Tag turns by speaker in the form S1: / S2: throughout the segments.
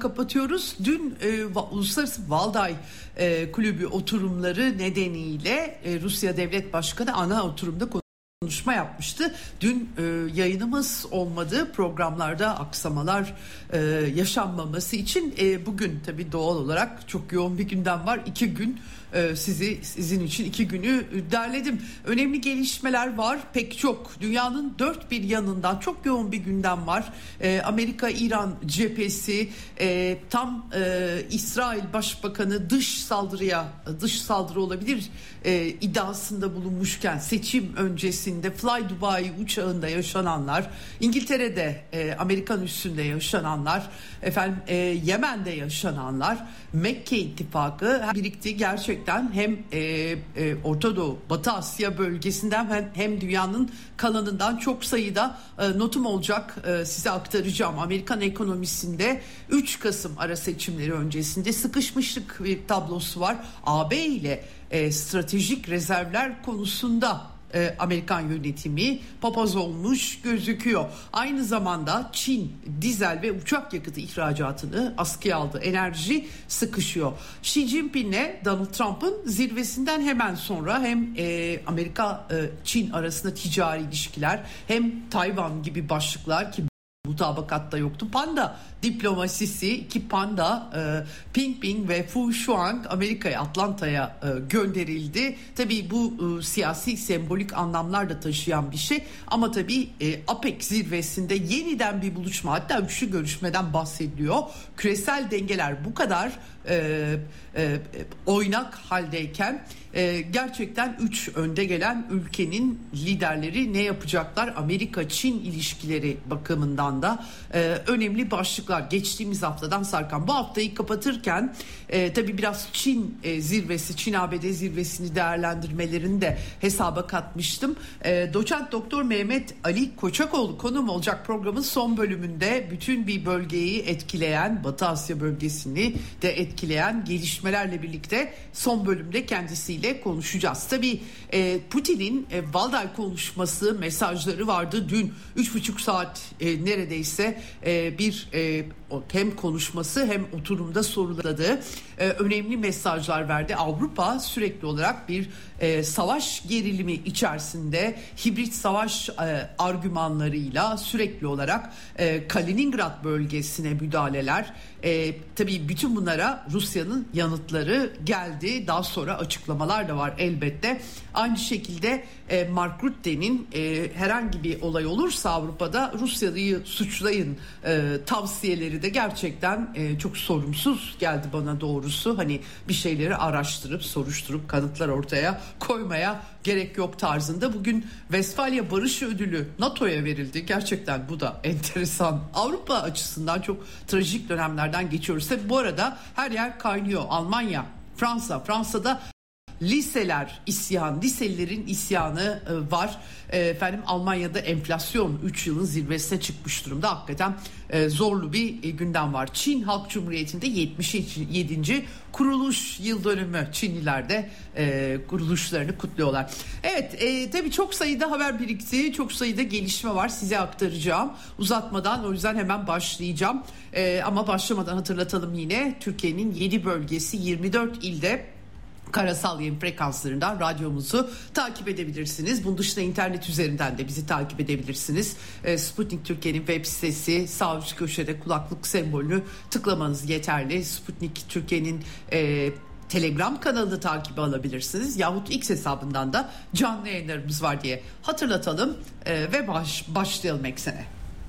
S1: kapatıyoruz. Dün Uluslararası Valday Kulübü oturumları nedeniyle Rusya Devlet Başkanı ana oturumda konuşma yapmıştı. Dün yayınımız olmadı. Programlarda aksamalar yaşanmaması için bugün tabii doğal olarak çok yoğun bir gündem var. 2 gün sizin için 2 günü derledim. Önemli gelişmeler var. Pek çok dünyanın dört bir yanından çok yoğun bir gündem var. Amerika-İran cephesi tam İsrail Başbakanı dış saldırı olabilir iddiasında bulunmuşken seçim öncesinde Fly Dubai uçağında yaşananlar, İngiltere'de Amerikan üssünde yaşananlar, Yemen'de yaşananlar, Mekke ittifakı birikti gerçekten hem Orta Doğu, Batı Asya bölgesinden hem dünyanın kalanından çok sayıda notum olacak, size aktaracağım. Amerikan ekonomisinde 3 Kasım ara seçimleri öncesinde sıkışmışlık bir tablosu var. AB ile stratejik rezervler konusunda Amerikan yönetimi papaz olmuş gözüküyor. Aynı zamanda Çin dizel ve uçak yakıtı ihracatını askıya aldı. Enerji sıkışıyor. Xi Jinping'le Donald Trump'ın zirvesinden hemen sonra hem Amerika-Çin arasında ticari ilişkiler hem Tayvan gibi başlıklar ki mutabakatta yoktu. Panda diplomasisi, iki panda Ping ve Fu Shuang Amerika'ya, Atlanta'ya gönderildi. Tabii bu siyasi sembolik anlamlar da taşıyan bir şey. Ama tabii APEC zirvesinde yeniden bir buluşma, hatta üçlü görüşmeden bahsediliyor. Küresel dengeler bu kadar oynak haldeyken gerçekten 3 önde gelen ülkenin liderleri ne yapacaklar? Amerika-Çin ilişkileri bakımından da önemli başlıklar. Geçtiğimiz haftadan sarkan bu haftayı kapatırken tabii biraz Çin zirvesi, Çin-ABD zirvesini değerlendirmelerini de hesaba katmıştım. Doçent Doktor Mehmet Ali Koçakoğlu konuğum olacak programın son bölümünde. Bütün bir bölgeyi etkileyen, Batı Asya bölgesini de etkileyen gelişmelerle birlikte son bölümde kendisiyle konuşacağız. Tabii Putin'in Valday konuşması, mesajları vardı. Dün 3,5 saat neredeyse bir hem konuşması hem oturumda soruladığı önemli mesajlar verdi. Avrupa sürekli olarak bir savaş gerilimi içerisinde hibrit savaş argümanlarıyla sürekli olarak Kaliningrad bölgesine müdahaleler. Tabii bütün bunlara Rusya'nın yanıtları geldi. Daha sonra açıklamalar da var elbette. Aynı şekilde Mark Rutte'nin herhangi bir olay olursa Avrupa'da Rusya'yı suçlayın tavsiyeleri de gerçekten çok sorumsuz geldi bana doğrusu. Hani bir şeyleri araştırıp soruşturup kanıtlar ortaya koymaya gerek yok tarzında. Bugün Westfalia Barış Ödülü NATO'ya verildi. Gerçekten bu da enteresan. Avrupa açısından çok trajik dönemlerden geçiyoruz. Tabii bu arada her yer kaynıyor. Almanya, Fransa'da liselilerin isyanı var. Almanya'da enflasyon 3 yılın zirvesine çıkmış durumda. Hakikaten zorlu bir gündem var. Çin Halk Cumhuriyeti'nde 77. kuruluş yıl dönümü. Çinliler de kuruluşlarını kutluyorlar. Evet, tabii çok sayıda haber birikti. Çok sayıda gelişme var. Size aktaracağım. Uzatmadan, o yüzden hemen başlayacağım. Ama başlamadan hatırlatalım yine. Türkiye'nin 7 bölgesi 24 ilde karasal yayın frekanslarından radyomuzu takip edebilirsiniz. Bunun dışında internet üzerinden de bizi takip edebilirsiniz. Sputnik Türkiye'nin web sitesi, sağ üst köşede kulaklık sembolünü tıklamanız yeterli. Sputnik Türkiye'nin Telegram kanalını takibe alabilirsiniz. Yahut X hesabından da canlı yayınlarımız var diye hatırlatalım ve başlayalım eksene.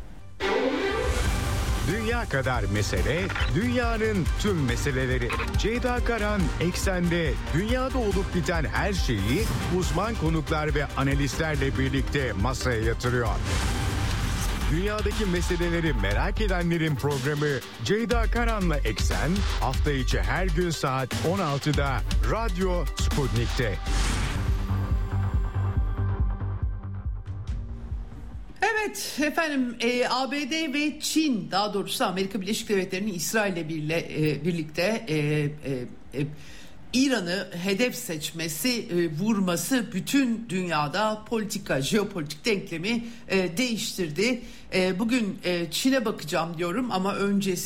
S2: Dünya kadar mesele, dünyanın tüm meseleleri. Ceyda Karan Eksen'de dünyada olup biten her şeyi uzman konuklar ve analistlerle birlikte masaya yatırıyor. Dünyadaki meseleleri merak edenlerin programı Ceyda Karan'la Eksen hafta içi her gün saat 16'da Radyo Sputnik'te.
S1: Evet efendim, ABD ve Çin, daha doğrusu Amerika Birleşik Devletleri'nin İsrail'le birlikte İran'ı hedef seçmesi, vurması bütün dünyada jeopolitik denklemi değiştirdi. Bugün Çin'e bakacağım diyorum ama öncesi